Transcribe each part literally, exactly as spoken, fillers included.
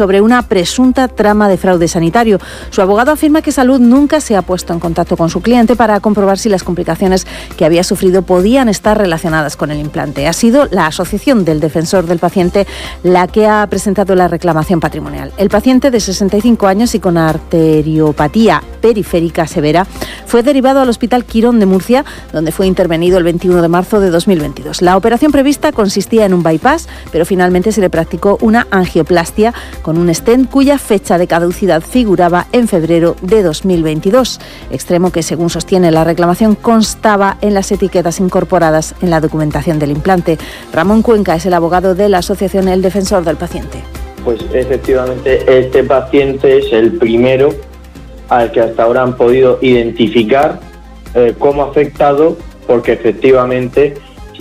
sobre una presunta trama de fraude sanitario. Su abogado afirma que Salud nunca se ha puesto en contacto con su cliente para comprobar si las complicaciones que había sufrido podían estar relacionadas con el implante. Ha sido la Asociación del Defensor del Paciente la que ha presentado la reclamación patrimonial. El paciente, de sesenta y cinco años y con arteriopatía periférica severa, fue derivado al Hospital Quirón de Murcia, donde fue intervenido el veintiuno de marzo de dos mil veintidós. La operación prevista consistía en un bypass, pero finalmente se le practicó una angioplastia con un stent cuya fecha de caducidad figuraba en febrero de dos mil veintidós, extremo que, según sostiene la reclamación, constaba en las etiquetas incorporadas en la documentación del implante. Ramón Cuenca es el abogado de la Asociación El Defensor del Paciente. Pues efectivamente este paciente es el primero al que hasta ahora han podido identificar eh, como afectado, porque efectivamente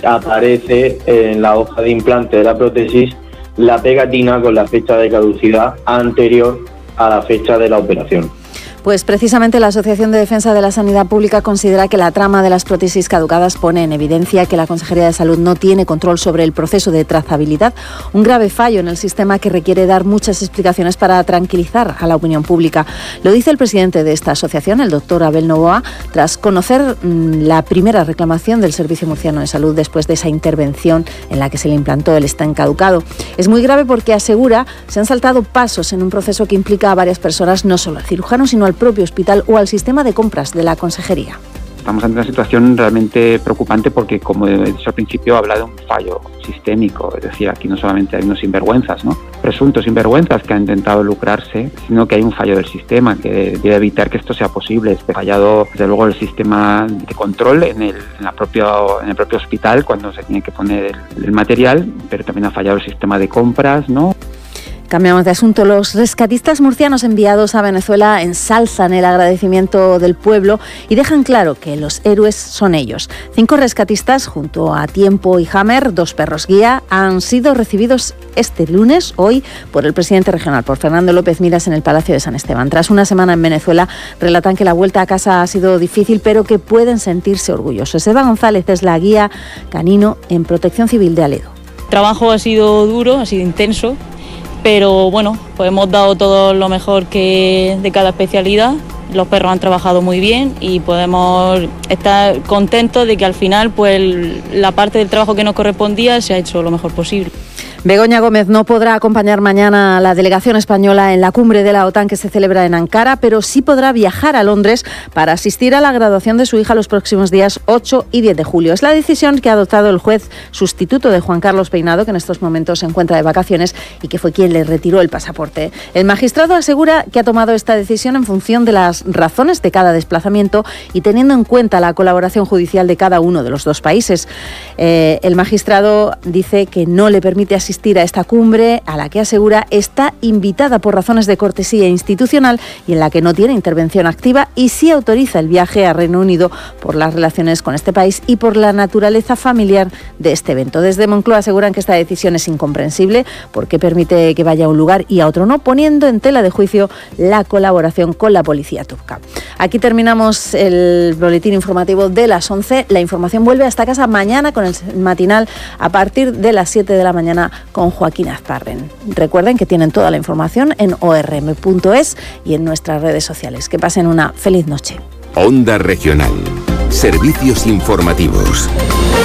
aparece en la hoja de implante de la prótesis la pegatina con la fecha de caducidad anterior a la fecha de la operación. Pues precisamente la Asociación de Defensa de la Sanidad Pública considera que la trama de las prótesis caducadas pone en evidencia que la Consejería de Salud no tiene control sobre el proceso de trazabilidad, un grave fallo en el sistema que requiere dar muchas explicaciones para tranquilizar a la opinión pública. Lo dice el presidente de esta asociación, el doctor Abel Novoa, tras conocer mmm, la primera reclamación del Servicio Murciano de Salud después de esa intervención en la que se le implantó el stent caducado. Es muy grave porque, asegura, se han saltado pasos en un proceso que implica a varias personas, no solo al cirujano, sino al propio hospital o al sistema de compras de la consejería. Estamos ante una situación realmente preocupante porque, como he dicho al principio, habla de un fallo sistémico. Es decir, aquí no solamente hay unos sinvergüenzas, ¿no? presuntos sinvergüenzas que han intentado lucrarse, sino que hay un fallo del sistema que debe evitar que esto sea posible. Ha fallado, desde luego, el sistema de control en el, en la propio, en el propio hospital cuando se tiene que poner el, el material, pero también ha fallado el sistema de compras, ¿no? Cambiamos de asunto. Los rescatistas murcianos enviados a Venezuela ensalzan el agradecimiento del pueblo y dejan claro que los héroes son ellos. Cinco rescatistas, junto a Tiempo y Hammer, dos perros guía, han sido recibidos este lunes, hoy, por el presidente regional, por Fernando López Miras, en el Palacio de San Esteban. Tras una semana en Venezuela, relatan que la vuelta a casa ha sido difícil, pero que pueden sentirse orgullosos. Eva González es la guía canino en Protección Civil de Aledo. El trabajo ha sido duro, ha sido intenso, pero bueno, pues hemos dado todo lo mejor que de cada especialidad. Los perros han trabajado muy bien y podemos estar contentos de que al final pues la parte del trabajo que nos correspondía se ha hecho lo mejor posible. Begoña Gómez no podrá acompañar mañana a la delegación española en la cumbre de la OTAN que se celebra en Ankara, pero sí podrá viajar a Londres para asistir a la graduación de su hija los próximos días ocho y diez de julio. Es la decisión que ha adoptado el juez sustituto de Juan Carlos Peinado, que en estos momentos se encuentra de vacaciones y que fue quien le retiró el pasaporte. El magistrado asegura que ha tomado esta decisión en función de las razones de cada desplazamiento y teniendo en cuenta la colaboración judicial de cada uno de los dos países. Eh, el magistrado dice que no le permite asistir asistir a esta cumbre, a la que asegura está invitada por razones de cortesía institucional y en la que no tiene intervención activa, y sí autoriza el viaje a Reino Unido por las relaciones con este país y por la naturaleza familiar de este evento. Desde Moncloa aseguran que esta decisión es incomprensible porque permite que vaya a un lugar y a otro no, poniendo en tela de juicio la colaboración con la policía turca. Aquí terminamos el boletín informativo de las once. La información vuelve hasta casa mañana con el matinal a partir de las siete de la mañana con Joaquín Azparren. Recuerden que tienen toda la información en o r m punto es y en nuestras redes sociales. Que pasen una feliz noche. Onda Regional. Servicios informativos.